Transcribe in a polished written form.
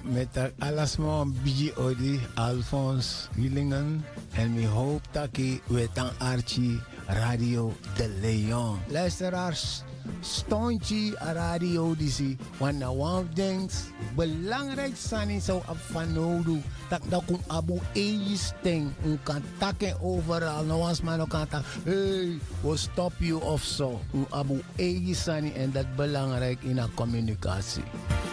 met alles maar biji odi Alphonse Willingen en mi hoop dat ik wetan Archie Radio de Leon. Luisteraars, stondje radio disi, want na one things belangrijk zijn zo van nodig dat kun abu eisting un kan takken overal no was man no kan tak hey we stop you of zo un abu eisani en dat belangrijk in a communicatie.